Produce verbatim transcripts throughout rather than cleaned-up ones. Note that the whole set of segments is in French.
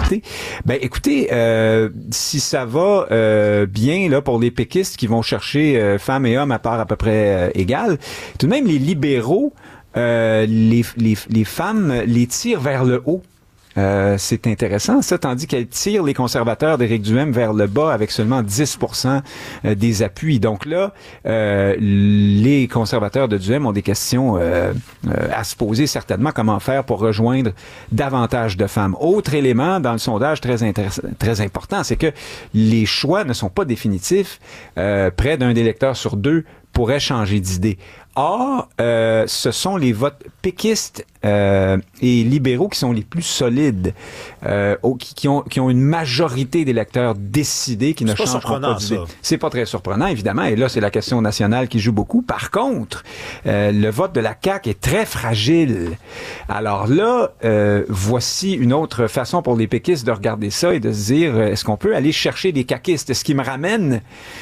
nationalité. Ben écoutez, euh, si ça va euh, bien là pour les péquistes qui vont chercher euh, femmes et hommes à part à peu près euh, égales, tout de même les libéraux, euh, les, les, les femmes les tirent vers le haut. Euh, c'est intéressant, ça, tandis qu'elle tire les conservateurs d'Éric Duhem vers le bas avec seulement dix pour cent des appuis. Donc là, euh, les conservateurs de Duhem ont des questions euh, euh, à se poser certainement. Comment faire pour rejoindre davantage de femmes? Autre élément dans le sondage très, intéress- très important, c'est que les choix ne sont pas définitifs. Euh, près d'un électeur sur deux pourrait changer d'idée. Or, euh, ce sont les votes péquistes euh, et libéraux qui sont les plus solides, euh, qui, qui, ont, qui ont une majorité d'électeurs décidés qui ne changeront pas d'idée. C'est pas très surprenant, évidemment, et là, c'est la question nationale qui joue beaucoup. Par contre, euh, le vote de la C A Q est très fragile. Alors là, euh, voici une autre façon pour les péquistes de regarder ça et de se dire, est-ce qu'on peut aller chercher des caquistes? Ce qui me ramène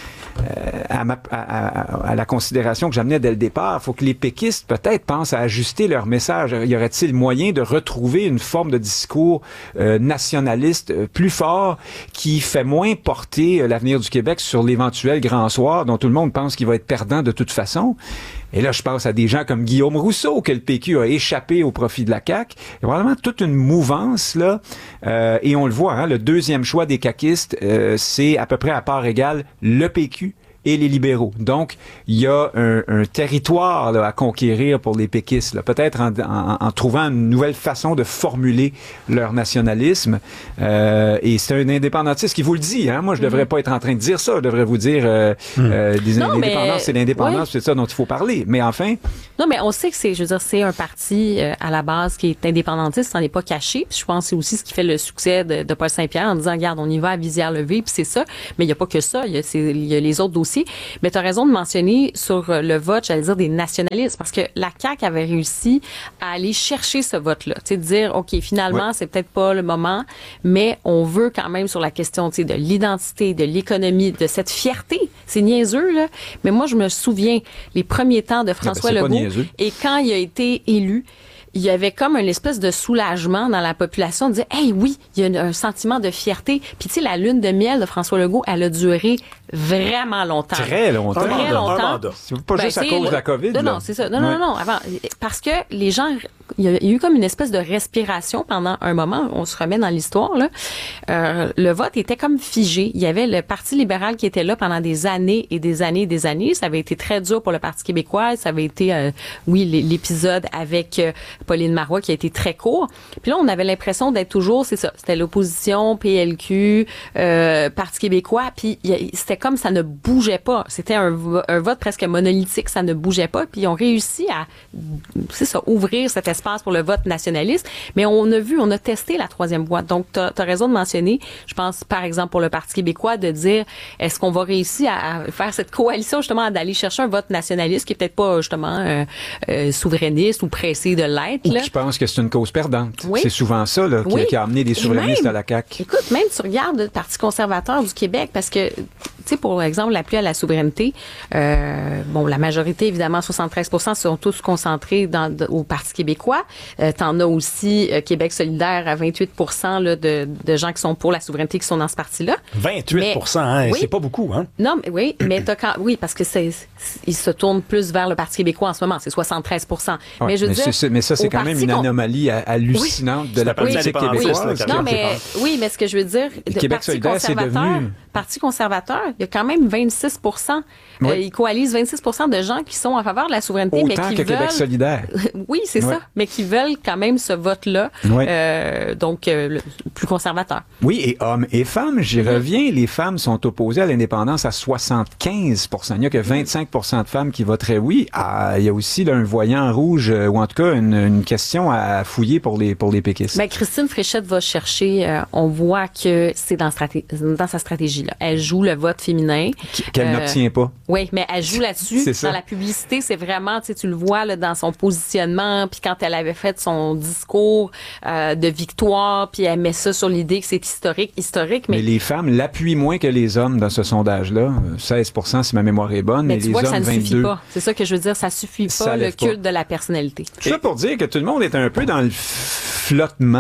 Euh, à, ma, à, à, à la considération que j'amenais dès le départ, il faut que les péquistes peut-être pensent à ajuster leur message. Y aurait-il moyen de retrouver une forme de discours euh, nationaliste euh, plus fort qui fait moins porter euh, l'avenir du Québec sur l'éventuel grand soir dont tout le monde pense qu'il va être perdant de toute façon? Et là, je pense à des gens comme Guillaume Rousseau, que le P Q a échappé au profit de la C A Q. Il y a vraiment toute une mouvance, là. Euh, et on le voit, hein, le deuxième choix des caquistes, euh, c'est à peu près à part égale le P Q et les libéraux. Donc, il y a un, un territoire là, à conquérir pour les péquistes, là, peut-être en, en, en trouvant une nouvelle façon de formuler leur nationalisme. Euh, et c'est un indépendantiste qui vous le dit. Hein? Moi, je devrais mm-hmm. pas être en train de dire ça. Je devrais vous dire euh, mm. euh, des non, indépendances, mais... c'est l'indépendance, oui. c'est ça dont il faut parler. Mais enfin... Non, mais on sait que c'est, je veux dire, c'est un parti euh, à la base qui est indépendantiste, ça n'est pas caché. Puis je pense que c'est aussi ce qui fait le succès de, de Paul Saint-Pierre en disant, regarde, on y va à visière levée, puis c'est ça. Mais il n'y a pas que ça. Il y a, c'est, il y a les autres dossiers. Mais tu as raison de mentionner sur le vote, j'allais dire, des nationalistes, parce que la C A Q avait réussi à aller chercher ce vote-là. Tu sais, de dire, OK, finalement, oui. c'est peut-être pas le moment, mais on veut quand même sur la question, tu sais, de l'identité, de l'économie, de cette fierté. C'est niaiseux, là. Mais moi, je me souviens, les premiers temps de François ah ben, Legault, et quand il a été élu, il y avait comme une espèce de soulagement dans la population de dire, hey, oui, il y a un sentiment de fierté. Puis, tu sais, la lune de miel de François Legault, elle a duré vraiment longtemps. Très longtemps. Très longtemps. C'est pas ben, juste à cause de la COVID. Non, non, c'est ça. Non, ouais. non, non, avant. Parce que les gens, il y a eu comme une espèce de respiration pendant un moment. On se remet dans l'histoire, là. Euh, le vote était comme figé. Il y avait le Parti libéral qui était là pendant des années et des années et des années. Ça avait été très dur pour le Parti québécois. Ça avait été, euh, oui, l'épisode avec euh, Pauline Marois qui a été très court. Puis là, on avait l'impression d'être toujours, c'est ça, c'était l'opposition, P L Q, euh, Parti québécois, puis c'était comme ça ne bougeait pas. C'était un, un vote presque monolithique, ça ne bougeait pas. Puis ils ont réussi à, c'est ça, ouvrir cet espace pour le vote nationaliste. Mais on a vu, on a testé la troisième voie. Donc, tu as raison de mentionner, je pense, par exemple, pour le Parti québécois, de dire, est-ce qu'on va réussir à, à faire cette coalition, justement, d'aller chercher un vote nationaliste qui est peut-être pas, justement, euh, euh, souverainiste ou pressé de l'être. Ou je pense que c'est une cause perdante. Oui. C'est souvent ça là, qui, oui. qui a amené des souverainistes même, à la C A Q. Écoute, même tu regardes le Parti conservateur du Québec, parce que, tu sais, pour exemple, l'appui à la souveraineté, euh, bon, la majorité, évidemment, soixante-treize pour cent sont tous concentrés dans, de, au Parti québécois. Euh, t'en as aussi euh, Québec solidaire à vingt-huit pour cent là, de, de gens qui sont pour la souveraineté qui sont dans ce parti-là. vingt-huit pour cent, mais, hein, oui. C'est pas beaucoup, hein? Non, mais oui, mais t'as quand, oui, parce que c'est, ils se tournent plus vers le Parti québécois en ce moment, c'est soixante-treize pour cent. Ouais, mais je veux mais, dire, c'est, mais ça, c'est quand même une anomalie hallucinante oui. de la politique oui. québécoise. Oui. Non, mais, oui, mais ce que je veux dire, le Québec Parti solidaire, c'est devenu... Parti conservateur, il y a quand même vingt-six pour cent. Oui. Euh, ils coalisent vingt-six pour cent de gens qui sont en faveur de la souveraineté, Autant mais qui que veulent... Québec solidaire. oui, c'est ouais. ça. Mais qui veulent quand même ce vote-là. Oui. Euh, donc, euh, le plus conservateur. Oui, et hommes et femmes, j'y mmh. reviens. Les femmes sont opposées à l'indépendance à soixante-quinze pour cent. Il n'y a que vingt-cinq pour cent de femmes qui voteraient oui. Ah, il y a aussi là, un voyant rouge, euh, ou en tout cas une, une question à fouiller pour les, pour les péquistes. Ben, Christine Fréchette va chercher, euh, on voit que c'est dans, straté- dans sa stratégie. Là. Elle joue le vote féminin. Qu'elle euh, n'obtient pas. Oui, mais elle joue là-dessus. Dans la publicité, c'est vraiment, tu sais, tu le vois là, dans son positionnement, puis quand elle avait fait son discours euh, de victoire, puis elle met ça sur l'idée que c'est historique, historique. Mais, mais les femmes l'appuient moins que les hommes dans ce sondage-là. seize pour cent si ma mémoire est bonne, mais, mais tu les vois hommes, que ça ne vingt-deux. suffit pas. C'est ça que je veux dire, ça suffit pas, le culte pas. de la personnalité. Tout ça pour dire que tout le monde est un peu dans le flottement.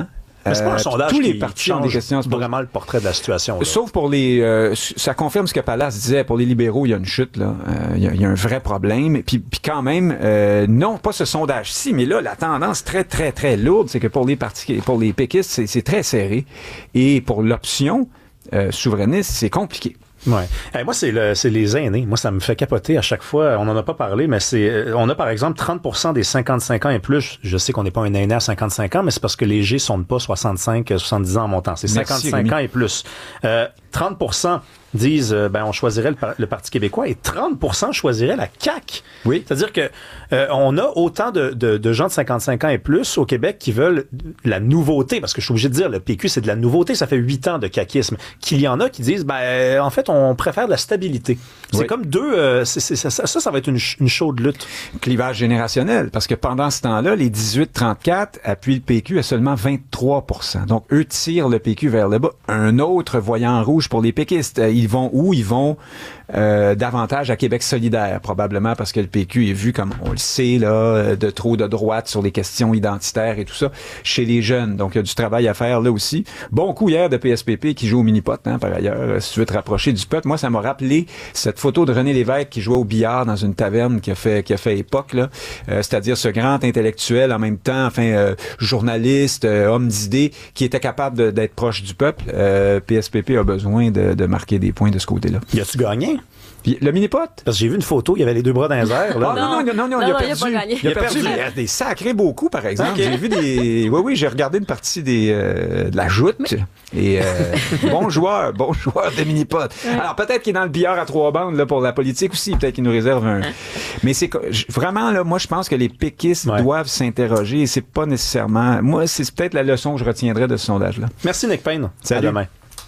Mais c'est pas un sondage tous les qui partis ont change des questions. vraiment le portrait de la situation. Là. Sauf pour les... Euh, ça confirme ce que Pallas disait. Pour les libéraux, il y a une chute. Là. Euh, il, y a, il y a un vrai problème. Puis, puis quand même, euh, non, pas ce sondage-ci, mais là, la tendance très, très, très lourde, c'est que pour les partis, pour les péquistes, c'est, c'est très serré. Et pour l'option euh, souverainiste, c'est compliqué. Ouais. Hey, moi, c'est, le, c'est les aînés. Moi, ça me fait capoter à chaque fois. On n'en a pas parlé, mais c'est, on a par exemple trente pour cent des cinquante-cinq ans et plus. Je sais qu'on n'est pas un aîné à cinquante-cinq ans, mais c'est parce que les G sont pas soixante-cinq, soixante-dix ans en montant. C'est cinquante-cinq Merci, ans et plus. Euh, trente pour cent disent euh, ben on choisirait le, le Parti québécois et trente pour cent choisiraient la C A Q. Oui. C'est-à-dire que euh, on a autant de, de, de gens de cinquante-cinq ans et plus au Québec qui veulent la nouveauté, parce que je suis obligé de dire le P Q c'est de la nouveauté, ça fait huit ans de caquisme, qu'il y en a qui disent ben euh, en fait on préfère de la stabilité. C'est oui. comme deux euh, c'est, c'est, ça, ça ça va être une, une chaude lutte. Clivage générationnel, parce que pendant ce temps-là les dix-huit trente-quatre appuient le P Q à seulement vingt-trois pour cent. Donc eux tirent le P Q vers le bas. Un autre voyant rouge pour les péquistes. Ils vont où? Ils vont euh, davantage à Québec solidaire, probablement parce que le P Q est vu, comme on le sait, là, de trop de droite sur les questions identitaires et tout ça, chez les jeunes. Donc, il y a du travail à faire là aussi. Bon coup hier de P S P P qui joue au mini-pot, hein, par ailleurs, si tu veux te rapprocher du peuple. Moi, ça m'a rappelé cette photo de René Lévesque qui jouait au billard dans une taverne qui a fait, qui a fait époque, là. Euh, c'est-à-dire ce grand intellectuel, en même temps, enfin, euh, journaliste, euh, homme d'idées, qui était capable de, d'être proche du peuple. Euh, P S P P a besoin de, de marquer des points de ce côté-là. Y a-tu gagné? Puis le mini-pot? Parce que j'ai vu une photo, il y avait les deux bras dans les airs. Là. Ah, non, non, non, non, non, non, il a perdu. Il a, pas il a perdu. Il y a des sacrés beaux coups, par exemple. Okay. J'ai vu des... Oui, oui, j'ai regardé une partie des, euh, de la joute. Mais... Et euh, bon joueur, bon joueur de mini-pot. Alors, peut-être qu'il est dans le billard à trois bandes là, pour la politique aussi. Peut-être qu'il nous réserve un... Mais c'est vraiment, là, moi, je pense que les péquistes ouais. doivent s'interroger. Et c'est pas nécessairement... Moi, c'est peut-être la leçon que je retiendrai de ce sondage-là. Merci, Nick Payne. Salut. À demain.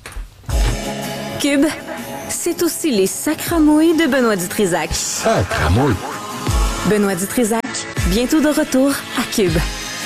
Cube, c'est aussi les sacramouilles de Benoît Dutrisac. Sacramouilles. Benoît Dutrisac, bientôt de retour à Cube.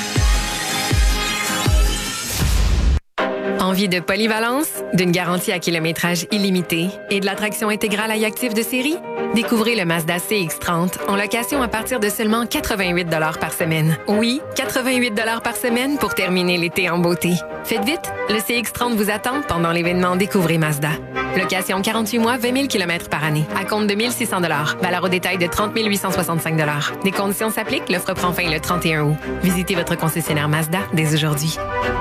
Envie de polyvalence, d'une garantie à kilométrage illimité et de l'attraction intégrale à Yactiv de série? Découvrez le Mazda C X trente en location à partir de seulement quatre-vingt-huit dollars par semaine. Oui, quatre-vingt-huit dollars par semaine pour terminer l'été en beauté. Faites vite, le C X trente vous attend pendant l'événement Découvrez Mazda. Location quarante-huit mois, vingt mille kilomètres par année. À compte de mille six cents dollars. Valeur au détail de trente mille huit cent soixante-cinq dollars. Des conditions s'appliquent. L'offre prend fin le trente et un août. Visitez votre concessionnaire Mazda dès aujourd'hui.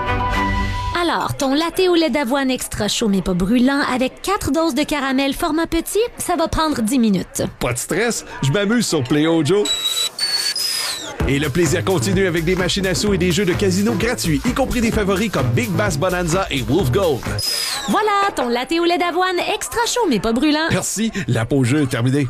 Alors, ton latte au lait d'avoine extra chaud mais pas brûlant avec quatre doses de caramel format petit, ça va prendre dix minutes. Pas de stress, je m'amuse sur Play Ojo. Et le plaisir continue avec des machines à sous et des jeux de casino gratuits, y compris des favoris comme Big Bass Bonanza et Wolf Gold. Voilà, ton latte au lait d'avoine extra chaud mais pas brûlant. Merci, la pause jeu est terminée.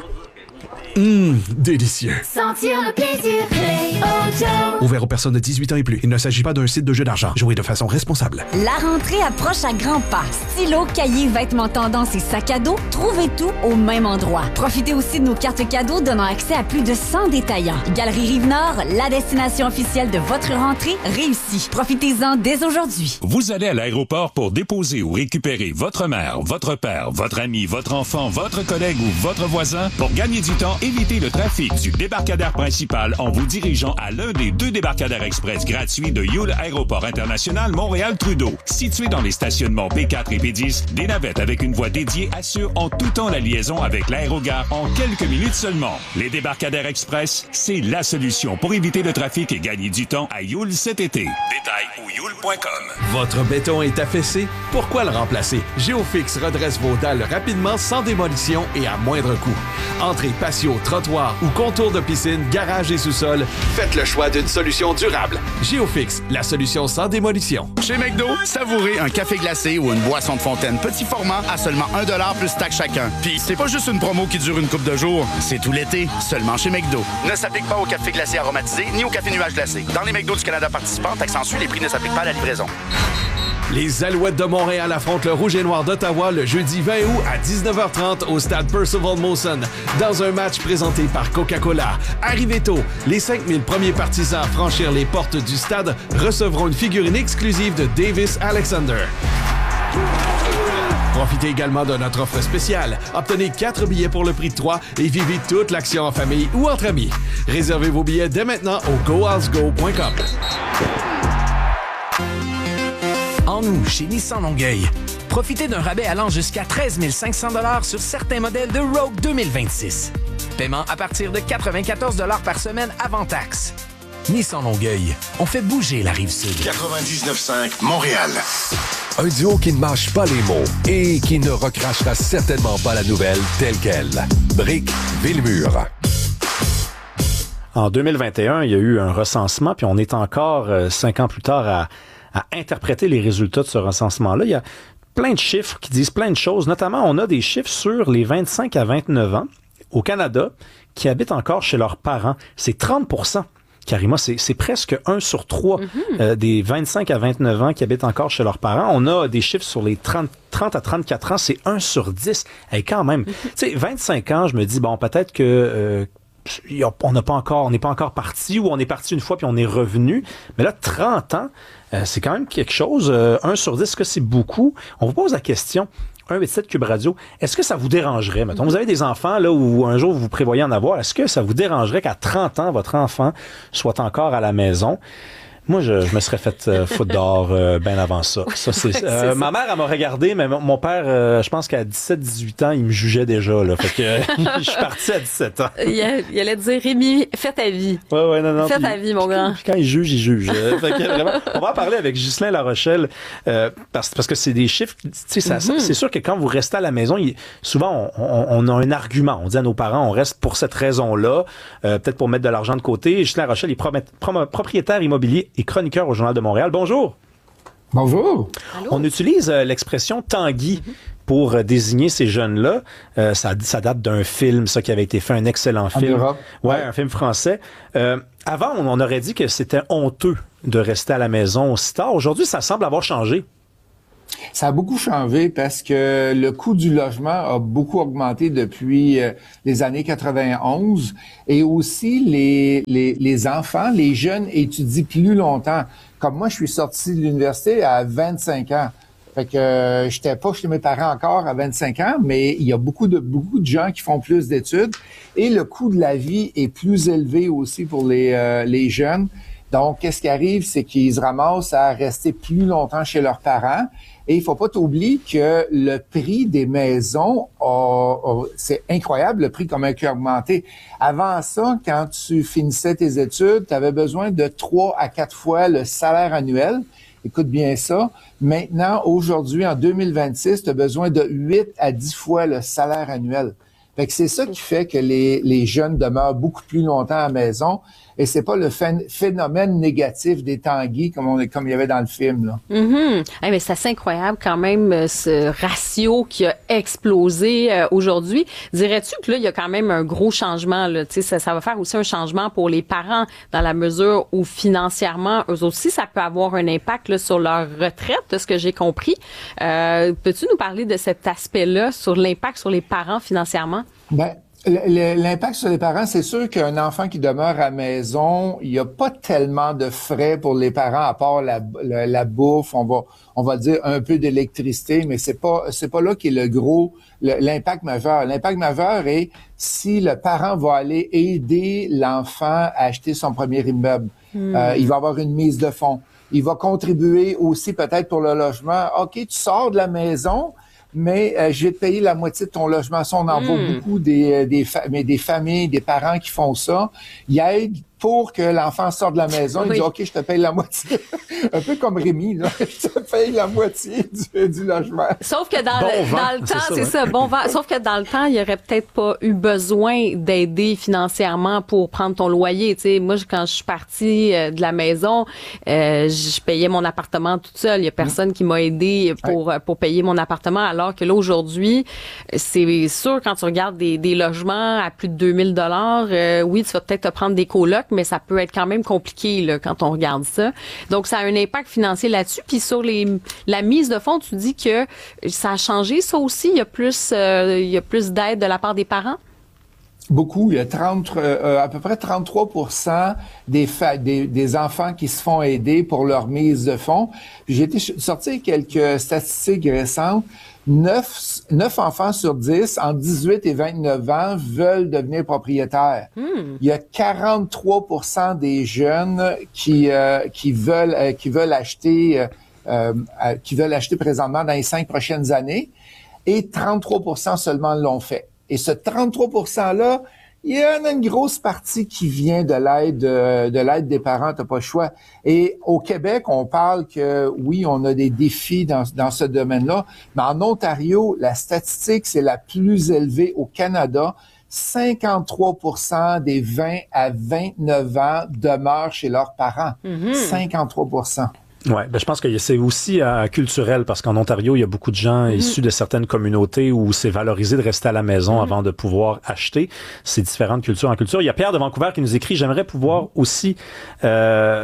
Hum, délicieux. Sentir le plaisir, Play Ojo. Ouvert aux personnes de dix-huit ans et plus. Il ne s'agit pas d'un site de jeu d'argent. Jouez de façon responsable. La rentrée approche à grands pas. Stylos, cahiers, vêtements tendance et sacs à dos, trouvez tout au même endroit. Profitez aussi de nos cartes cadeaux donnant accès à plus de cent détaillants. Galerie Rive-Nord, la destination officielle de votre rentrée réussie. Profitez-en dès aujourd'hui. Vous allez à l'aéroport pour déposer ou récupérer votre mère, votre père, votre ami, votre enfant, votre collègue ou votre voisin. Pour gagner du temps, évitez le trafic du débarcadère principal en vous dirigeant à l'un des deux débarcadères express gratuits de Yule Aéroport International Montréal-Trudeau. Situé dans les stationnements P quatre et P dix, des navettes avec une voie dédiée assurent en tout temps la liaison avec l'aérogare en quelques minutes seulement. Les débarcadères express, c'est la solution pour éviter le trafic et gagner du temps à Yule cet été. Détails au yule point com. Votre béton est affaissé? Pourquoi le remplacer? Géofix redresse vos dalles rapidement, sans démolition et à moindre coût. Entrée patio, trottoir ou contour de piscine, garage et sous-sol, faites le choix d'une solution durable. Géofix, la solution sans démolition. Chez McDo, savourez un café glacé ou une boisson de fontaine petit format à seulement un dollar plus taxe chacun. Puis c'est pas juste une promo qui dure une couple de jours, c'est tout l'été, seulement chez McDo. Ne s'applique pas au café glacé aromatisé ni au café nuage glacé. Dans les McDo du Canada participants, taxe en les prix ne s'appliquent pas à la livraison. Les Alouettes de Montréal affrontent le Rouge et Noir d'Ottawa le jeudi vingt août à dix-neuf heures trente au stade Percival Molson dans un match présenté par Coca-Cola. Arrivez tôt, les cinq mille premiers partisans à franchir les portes du stade recevront une figurine exclusive de Davis Alexander. Profitez également de notre offre spéciale. Obtenez quatre billets pour le prix de trois et vivez toute l'action en famille ou entre amis. Réservez vos billets dès maintenant au go als go point com. Attends-nous chez Nissan Longueuil. Profitez d'un rabais allant jusqu'à treize mille cinq cents dollars sur certains modèles de Rogue deux mille vingt-six. Paiement à partir de quatre-vingt-quatorze dollars par semaine avant taxe. Nissan Longueuil, on fait bouger la Rive-Sud. quatre-vingt-dix-neuf cinq Montréal. Un duo qui ne mâche pas les mots et qui ne recrachera certainement pas la nouvelle telle qu'elle. Brick Villemur. En deux mille vingt et un, il y a eu un recensement, puis on est encore, euh, cinq ans plus tard, à, à interpréter les résultats de ce recensement-là. Il y a plein de chiffres qui disent plein de choses. Notamment, on a des chiffres sur les vingt-cinq à vingt-neuf ans au Canada qui habitent encore chez leurs parents. C'est trente pour cent. Karima, c'est, c'est presque un sur trois mm-hmm. euh, des vingt-cinq à vingt-neuf ans qui habitent encore chez leurs parents. On a des chiffres sur les trente, trente à trente-quatre ans, c'est un sur dix. Et quand même, mm-hmm. tu sais, vingt-cinq ans, je me dis, bon, peut-être que euh, on n'a pas encore, on n'est pas encore parti ou on est parti une fois puis on est revenu. Mais là, trente ans, euh, c'est quand même quelque chose. Euh, un sur dix, est-ce que c'est beaucoup? On vous pose la question. un huit sept Cube Radio, est-ce que ça vous dérangerait, mettons, vous avez des enfants, là, où un jour vous prévoyez en avoir, est-ce que ça vous dérangerait qu'à trente ans, votre enfant soit encore à la maison? Moi, je, je me serais fait euh, foutre dehors euh, bien avant ça. ça, c'est, ouais, euh, c'est ma ça. mère, elle m'a regardé, mais mon, mon père, euh, je pense qu'à dix-sept dix-huit ans, il me jugeait déjà. Là, fait que euh, je suis parti à dix-sept ans. Il, a, il allait dire, Rémi, fais ta vie. Ouais, ouais, non, non. Fais puis, ta vie, mon grand. Puis quand il juge, il juge. Euh, fait que, vraiment, on va en parler avec Ghislain Larochelle, euh, parce, parce que c'est des chiffres, tu sais, ça, mm-hmm. c'est sûr que quand vous restez à la maison, il, souvent, on, on, on a un argument. On dit à nos parents, on reste pour cette raison-là, euh, peut-être pour mettre de l'argent de côté. Ghislain Larochelle est promet, prom, propriétaire immobilier et chroniqueur au Journal de Montréal. Bonjour. Bonjour. Allô? On utilise euh, l'expression Tanguy mm-hmm. pour euh, désigner ces jeunes-là. Euh, ça, ça date d'un film, ça, qui avait été fait, un excellent film. En Europe. Ouais, ouais, un film français. Euh, avant, on, on aurait dit que c'était honteux de rester à la maison aussi tard. Aujourd'hui, ça semble avoir changé. Ça a beaucoup changé parce que le coût du logement a beaucoup augmenté depuis euh, les années quatre-vingt-onze et aussi les, les, les enfants, les jeunes étudient plus longtemps. Comme moi, je suis sorti de l'université à vingt-cinq ans. Fait que euh, j'étais pas chez mes parents encore à vingt-cinq ans, mais il y a beaucoup de beaucoup de gens qui font plus d'études et le coût de la vie est plus élevé aussi pour les euh, les jeunes. Donc, qu'est-ce qui arrive, c'est qu'ils se ramassent à rester plus longtemps chez leurs parents. Et il faut pas t'oublier que le prix des maisons, a, a, c'est incroyable, le prix comment il a augmenté. Avant ça, quand tu finissais tes études, tu avais besoin de trois à quatre fois le salaire annuel. Écoute bien ça. Maintenant, aujourd'hui, en deux mille vingt-six, tu as besoin de huit à dix fois le salaire annuel. Fait que c'est ça qui fait que les, les jeunes demeurent beaucoup plus longtemps à la maison. Et c'est pas le phénomène négatif des Tanguy comme on est, comme il y avait dans le film, là. Mm-hmm. Hey, mais c'est assez incroyable quand même, ce ratio qui a explosé euh, aujourd'hui. Dirais-tu que là, il y a quand même un gros changement, là? Tu sais, ça, ça va faire aussi un changement pour les parents dans la mesure où financièrement, eux aussi, ça peut avoir un impact là, sur leur retraite, de ce que j'ai compris. Euh, peux-tu nous parler de cet aspect-là sur l'impact sur les parents financièrement? Ben, l'impact sur les parents, c'est sûr qu'un enfant qui demeure à la maison, il n'y a pas tellement de frais pour les parents à part la, la, la bouffe, on va on va dire un peu d'électricité, mais c'est pas c'est pas là qu'est le gros le, l'impact majeur. L'impact majeur est si le parent va aller aider l'enfant à acheter son premier immeuble. Mmh. Euh, il va avoir une mise de fonds. Il va contribuer aussi peut-être pour le logement. OK, tu sors de la maison, mais euh, je vais te payer la moitié de ton logement. Ça, on en mmh. voit beaucoup des, des, fa- mais des familles, des parents qui font ça. Ils aident pour que l'enfant sorte de la maison. Il oui. dit, OK, je te paye la moitié. Un peu comme Rémi, là. Je te paye la moitié du, du logement. Sauf que dans, bon le, vent, dans le temps, c'est, c'est ça, bon vent. Sauf que dans le temps, il y aurait peut-être pas eu besoin d'aider financièrement pour prendre ton loyer. Tu sais, moi, quand je suis partie de la maison, euh, je payais mon appartement toute seule. Il y a personne mmh. qui m'a aidé pour, ouais. pour payer mon appartement. Alors que là, aujourd'hui, c'est sûr, quand tu regardes des, des logements à plus de deux mille dollars, euh, oui, tu vas peut-être te prendre des colocs, mais ça peut être quand même compliqué là, quand on regarde ça. Donc, ça a un impact financier là-dessus. Puis sur les la mise de fonds, tu dis que ça a changé, ça aussi? Il y a plus, euh, il y a plus d'aide de la part des parents? Beaucoup. Il y a trente, euh, à peu près trente-trois pour cent des, fa- des, des enfants qui se font aider pour leur mise de fonds. Puis j'ai été sorti quelques statistiques récentes. Neuf, neuf enfants sur dix, entre dix-huit et vingt-neuf ans, veulent devenir propriétaires. Hmm. Il y a quarante-trois pour cent des jeunes qui, euh, qui veulent, euh, qui veulent acheter, euh, euh, euh, qui veulent acheter présentement dans les cinq prochaines années, et trente-trois pour cent seulement l'ont fait. Et ce trente-trois pour cent-là, il y en a une grosse partie qui vient de l'aide de, de l'aide des parents, t'as pas le choix. Et au Québec, on parle que oui, on a des défis dans, dans ce domaine-là, mais en Ontario, la statistique, c'est la plus élevée au Canada. cinquante-trois pour cent des vingt à vingt-neuf ans demeurent chez leurs parents. Mm-hmm. cinquante-trois pour cent. Ouais, ben je pense que c'est aussi euh, culturel parce qu'en Ontario, il y a beaucoup de gens mmh. issus de certaines communautés où c'est valorisé de rester à la maison mmh. avant de pouvoir acheter. C'est différent de culture en culture. Il y a Pierre de Vancouver qui nous écrit « J'aimerais pouvoir mmh. aussi... Euh, »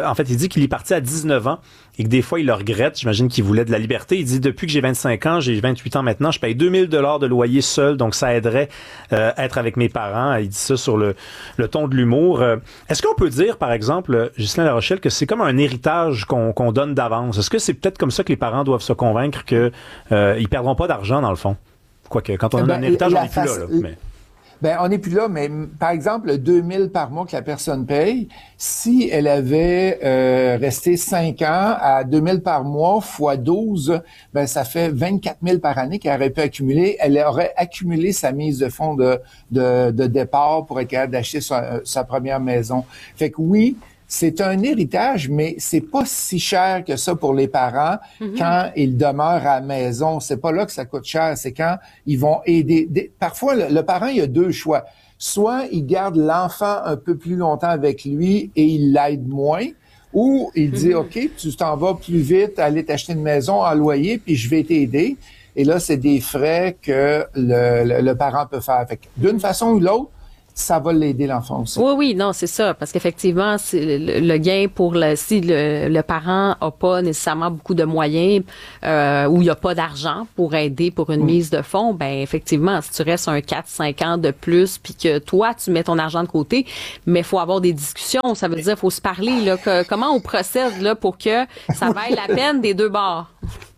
en fait, il dit qu'il est parti à dix-neuf ans et que des fois, il le regrette. J'imagine qu'il voulait de la liberté. Il dit « Depuis que j'ai vingt-cinq ans, j'ai vingt-huit ans maintenant, je paye deux mille dollars de loyer seul, donc ça aiderait euh, à être avec mes parents. » Il dit ça sur le, le ton de l'humour. Euh, est-ce qu'on peut dire, par exemple, Ghislain Larochelle, que c'est comme un héritage qu'on, qu'on donne d'avance? Est-ce que c'est peut-être comme ça que les parents doivent se convaincre que euh, ils perdront pas d'argent, dans le fond? Quoique, quand on a ben, un héritage, on n'est plus là. là mais... Ben, on n'est plus là, mais par exemple, le deux mille par mois que la personne paye, si elle avait euh, resté cinq ans à deux mille par mois fois douze, ben ça fait vingt-quatre mille par année qu'elle aurait pu accumuler. Elle aurait accumulé sa mise de fonds de, de, de départ pour être capable d'acheter sa, sa première maison. Fait que oui, c'est un héritage, mais c'est pas si cher que ça pour les parents mm-hmm. quand ils demeurent à la maison. C'est pas là que ça coûte cher, c'est quand ils vont aider. Des, parfois, le, le parent, il a deux choix. Soit il garde l'enfant un peu plus longtemps avec lui et il l'aide moins, ou il dit, mm-hmm. OK, tu t'en vas plus vite, aller t'acheter une maison en loyer, puis je vais t'aider. Et là, c'est des frais que le, le, le parent peut faire. Fait que d'une façon ou l'autre, ça va l'aider l'enfant aussi. Oui, oui, non, c'est ça, parce qu'effectivement, c'est le, le gain pour le si le, le parent a pas nécessairement beaucoup de moyens euh, ou il y a pas d'argent pour aider pour une mmh. mise de fonds, ben effectivement, si tu restes un quatre cinq ans de plus puis que toi tu mets ton argent de côté, mais faut avoir des discussions, ça veut dire faut se parler là, que, comment on procède là pour que ça vaille la peine des deux bords.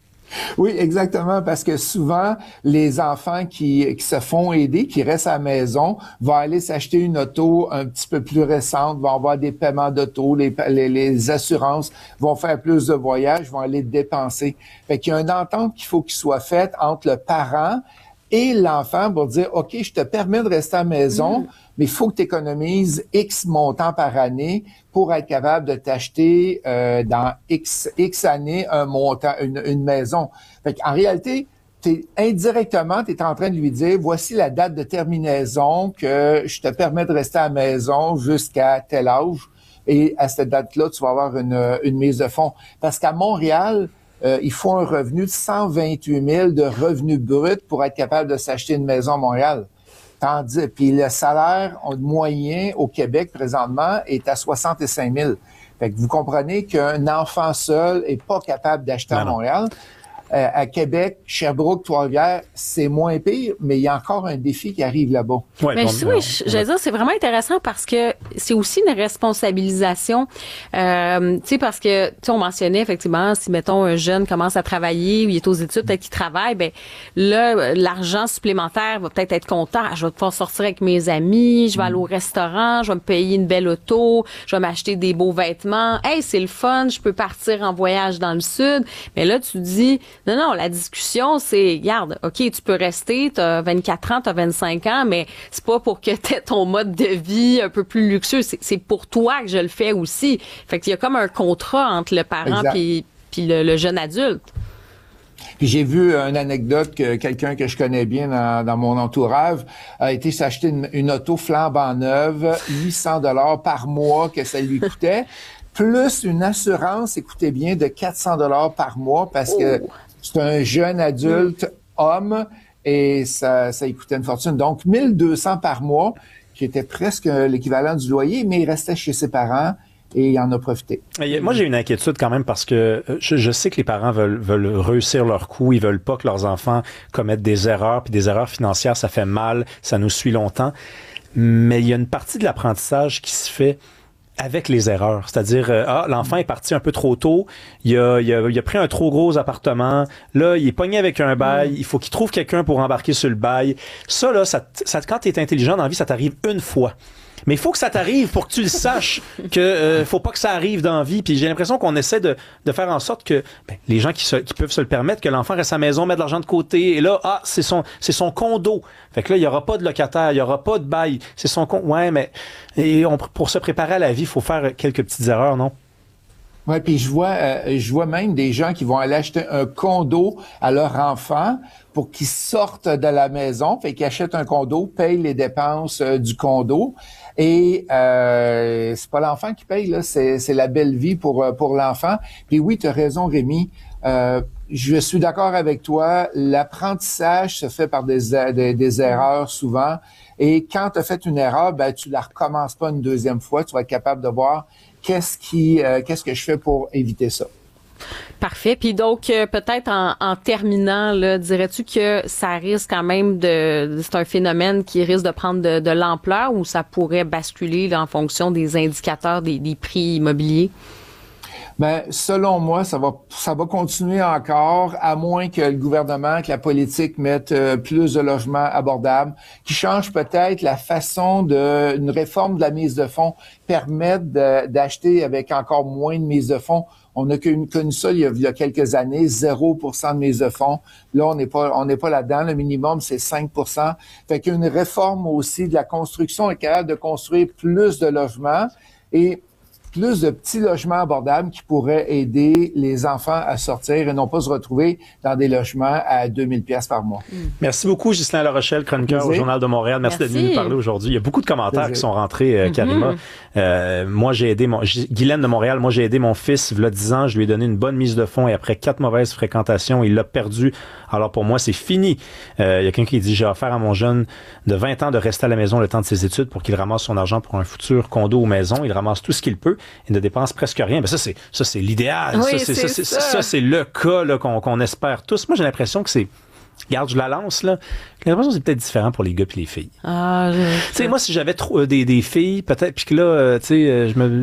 Oui, exactement, parce que souvent, les enfants qui, qui se font aider, qui restent à la maison, vont aller s'acheter une auto un petit peu plus récente, vont avoir des paiements d'auto, les, les, les assurances, vont faire plus de voyages, vont aller dépenser. Fait qu'il y a une entente qu'il faut qu'il soit faite entre le parent et l'enfant pour dire, OK, je te permets de rester à la maison, mmh. mais il faut que tu économises X montant par année pour être capable de t'acheter euh, dans X, X années un montant, une, une maison. Fait qu'en réalité, t'es, indirectement, tu es en train de lui dire, voici la date de terminaison que je te permets de rester à la maison jusqu'à tel âge. Et à cette date-là, tu vas avoir une, une mise de fonds. Parce qu'à Montréal, Euh, il faut un revenu de cent vingt-huit mille de revenus bruts pour être capable de s'acheter une maison à Montréal. Tandis, puis le salaire moyen au Québec présentement est à soixante-cinq mille. Fait que vous comprenez qu'un enfant seul est pas capable d'acheter non, à Montréal. Euh, à Québec, Sherbrooke, Trois-Rivières, c'est moins pire, mais il y a encore un défi qui arrive là-bas. Ouais, mais bon, oui, non, je veux dire, c'est vraiment intéressant parce que c'est aussi une responsabilisation. Euh, tu sais, parce que, tu sais, on mentionnait effectivement, si, mettons, un jeune commence à travailler ou il est aux études, peut-être qu'il travaille, ben là, l'argent supplémentaire va peut-être être comptant. Je vais pouvoir sortir avec mes amis, je vais aller au restaurant, je vais me payer une belle auto, je vais m'acheter des beaux vêtements. Hey, c'est le fun, je peux partir en voyage dans le sud. Mais là, tu dis... Non, non, la discussion, c'est, regarde, OK, tu peux rester, t'as vingt-quatre ans, t'as vingt-cinq ans, mais c'est pas pour que t'aies ton mode de vie un peu plus luxueux, c'est, c'est pour toi que je le fais aussi. Fait qu'il y a comme un contrat entre le parent puis puis le, le jeune adulte. Puis j'ai vu une anecdote que quelqu'un que je connais bien dans, dans mon entourage a été s'acheter une, une auto flambant neuve, huit cents dollars par mois que ça lui coûtait, plus une assurance, écoutez bien, de quatre cents dollars par mois parce oh. que c'est un jeune adulte homme et ça, ça lui coûtait une fortune. Donc, mille deux cents par mois, qui était presque l'équivalent du loyer, mais il restait chez ses parents et il en a profité. Moi, j'ai une inquiétude quand même parce que je, je sais que les parents veulent, veulent réussir leur coup. Ils veulent pas que leurs enfants commettent des erreurs. Puis des erreurs financières, ça fait mal, ça nous suit longtemps. Mais il y a une partie de l'apprentissage qui se fait avec les erreurs. C'est-à-dire, euh, ah, l'enfant est parti un peu trop tôt, il a, il a, il a pris un trop gros appartement, là, il est pogné avec un bail, il faut qu'il trouve quelqu'un pour embarquer sur le bail. Ça, là, ça, ça, quand t'es intelligent dans la vie, ça t'arrive une fois. Mais il faut que ça t'arrive pour que tu le saches que euh, faut pas que ça arrive dans la vie. Puis j'ai l'impression qu'on essaie de, de faire en sorte que ben, les gens qui, se, qui peuvent se le permettre, que l'enfant reste à la maison, met de l'argent de côté, et là, ah, c'est son, c'est son condo. Fait que là, il y aura pas de locataire, il y aura pas de bail. C'est son condo. Ouais, mais et on, pour se préparer à la vie, il faut faire quelques petites erreurs, non? Ouais, puis je vois, euh, je vois même des gens qui vont aller acheter un condo à leur enfant pour qu'ils sortent de la maison, fait qu'ils achètent un condo, payent les dépenses euh, du condo, et euh, c'est pas l'enfant qui paye là, c'est c'est la belle vie pour pour l'enfant. Puis oui, tu as raison, Rémi. Euh, je suis d'accord avec toi. L'apprentissage se fait par des des, des erreurs souvent, et quand tu as fait une erreur, ben tu la recommences pas une deuxième fois. Tu vas être capable de voir qu'est-ce qui, euh, qu'est-ce que je fais pour éviter ça. Parfait. Puis donc, euh, peut-être en, en terminant, là, dirais-tu que ça risque quand même de... C'est un phénomène qui risque de prendre de, de l'ampleur ou ça pourrait basculer là, en fonction des indicateurs des, des prix immobiliers? Ben, selon moi, ça va, ça va continuer encore, à moins que le gouvernement, que la politique mette euh, plus de logements abordables, qui change peut-être la façon de, une réforme de la mise de fonds permette de, d'acheter avec encore moins de mise de fonds. On a connu, connu ça il y, a, il y a quelques années, zéro pour cent de mise de fonds. Là, on n'est pas, on n'est pas là-dedans. Le minimum, c'est cinq pour cent. Fait qu'une réforme aussi de la construction est capable de construire plus de logements et plus de petits logements abordables qui pourraient aider les enfants à sortir et non pas se retrouver dans des logements à deux mille pièces par mois. Merci beaucoup, Ghislain La Rochelle, chroniqueur au Journal de Montréal. Merci, Merci. d'être venu nous parler aujourd'hui. Il y a beaucoup de commentaires Plaisir. qui sont rentrés, euh, Karima. Mm-hmm. Euh, moi, j'ai aidé mon... Guylaine de Montréal, moi, j'ai aidé mon fils, il y a dix ans, je lui ai donné une bonne mise de fonds et après quatre mauvaises fréquentations, il l'a perdu. Alors, pour moi, c'est fini. Euh, il y a quelqu'un qui dit, j'ai offert à mon jeune de vingt ans de rester à la maison le temps de ses études pour qu'il ramasse son argent pour un futur condo ou maison. Il ramasse tout ce qu'il peut. Il ne dépense presque rien. Mais ça, c'est, ça, c'est l'idéal. Oui, ça, c'est, c'est, ça, c'est, ça. ça, c'est le cas, là, qu'on, qu'on espère tous. Moi, j'ai l'impression que c'est, regarde, je la lance, là. J'ai l'impression que c'est peut-être différent pour les gars et les filles. Ah, je... Tu sais, moi, si j'avais trop, euh, des, des filles, peut-être, puis que là, euh, tu sais, euh, je me,